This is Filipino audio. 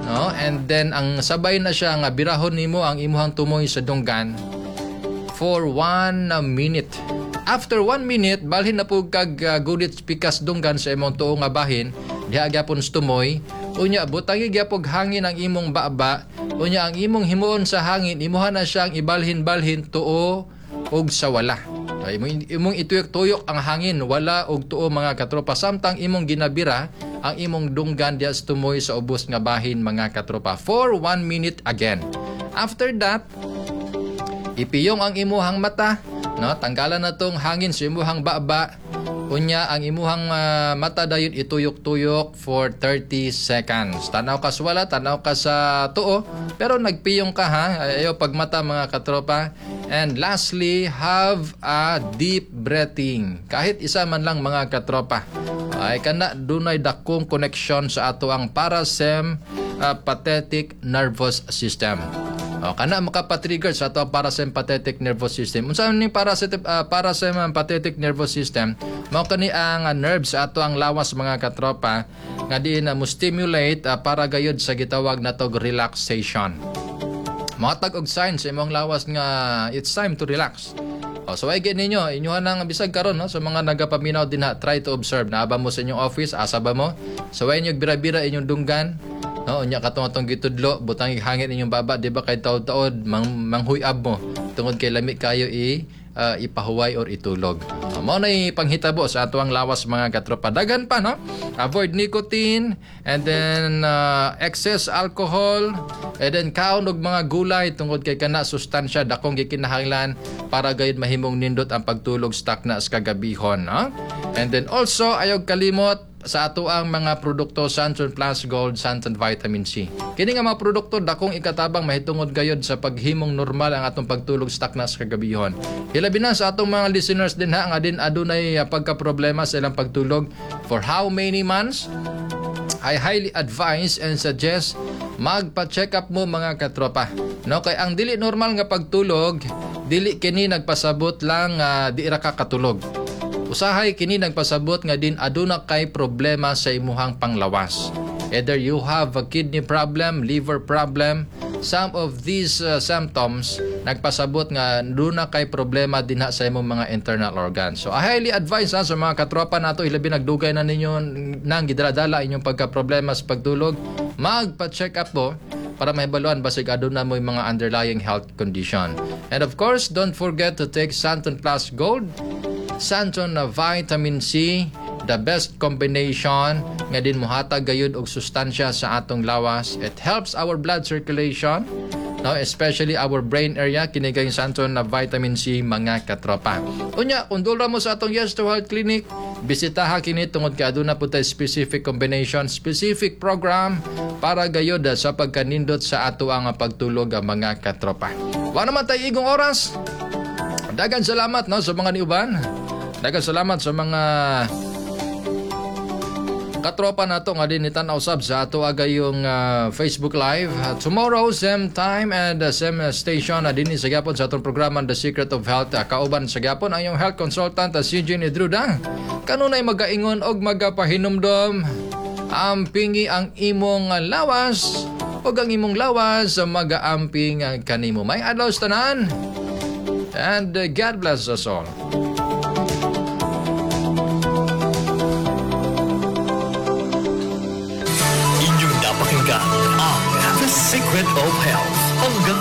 no? And then ang sabay na siya nga birahon nimo ang imuhang tumoy sa dunggan for 1 minute. After 1 minute, balhin na po kag gudit pikas dunggan sa imong tuo nga bahin, diha gyapon tumoy. Unya butangi gyapon hangin ang imong baba. Unya ang imong himuon sa hangin, imuha na siyang ibalhin-balhin tuo og sa wala. Imong ituyok-tuyok ang hangin, wala og tuo mga katropa. Samtang imong ginabira ang imong dunggan diha sa tumoy sa ubos nga bahin mga katropa for 1 minute again. After that, ipiyong ang imuhang mata, no? Tanggalan na tong hangin sa imuhang baba. Unya ang imuhang mata dayon ituyok-tuyok for 30 seconds. Tanaw ka sa wala, tanaw ka sa tuo, pero nagpiyong ka ha. Ayaw pagmata mga katropa. And lastly, have a deep breathing. Kahit isa man lang mga katropa. Ay kana dunay dakong connection sa ato ang parasympathetic nervous system. Kana makapatrigger sa ato ang parasympathetic nervous system. Unsa ni parasympathetic nervous system? Mao kani ang nerve sa ato ang lawas mga katropa nga diin na mo stimulate para gayud sa gitawag natog relaxation. Matag og sign sa imong lawas nga it's time to relax. So ay ninyo, inyuhan nang bisag karon no, sa mga nagapaminaw din ha, try to observe. Naaba mo sa inyong office, asa ba mo? So ay inyong bira-bira inyong dunggan. No, unya katong gitudlo, butang hangin inyong baba, di ba kay taod-taod manghuyab mo. Tungod kay lami kayo ipahuway or itulog. Mao na panghitabo sa ato ang lawas mga katropa. Dagan pa no? Avoid nicotine and then excess alcohol and then kaon og mga gulay tungod kay kana sustansya dakong gikinahanglan para gayud mahimong nindot ang pagtulog stock na sa kagabihon, no? And then also ayog kalimot sa ato ang mga produkto Santon Plus Gold, Santon Vitamin C. Kini nga mga produkto dakong ikatabang mahitungod gayud sa paghimong normal ang atong pagtulog stock na sa kagabihon. Hilabi na sa atong mga listeners din ha nga din adunay pagka-problema sa ilang pagtulog for how many months? I highly advise and suggest magpa-check up mo mga katropa. No, kay ang dili normal nga pagtulog, dili kini nagpasabot lang di ra ka katulog. Usahay kini nagpasabot nga din aduna kay problema sa imuhang panglawas. Either you have a kidney problem, liver problem, some of these symptoms nagpasabot nga aduna kay problema dinha sa imong mga internal organs. So I highly advise sa mga katropa nato ilabi nagdugay na ninyo nang gidala-dala inyong pagka-problema sa pagtulog, magpa-check up po para mahibaluan basig aduna mo yung mga underlying health condition. And of course, don't forget to take Santon Plus Gold, Santon Vitamin C, the best combination nga din mohatag gayud og sustansya sa atong lawas. It helps our blood circulation, no, especially our brain area. Kini kay Santon Vitamin C mga katropa. Unya, kung dulra mo sa atong Yes to Health Clinic, bisitaha kini tungod kay aduna po tay specific combination, specific program para gayud sa pagkanindot sa ato ang pagtulog mga katropa. Wa naman tay igong oras. Dagan salamat no sa mga niuban. Dagan salamat sa mga katropa nato nga din itan-aw sab sa ato agayong Facebook Live. Tomorrow same time and same station dinhi sa gyapon sa atong programa The Secret of Health. Kauban sa gyapon ang iyong health consultant si Eugene Idruda. Kanunay magaingon og magapahinumdom ampingi ang imong lawas og ang imong lawas magaamping kanimo. May adlaw sa tanan. And God bless us all. Inyong napakinggan ang The Secret of Health. Hanggang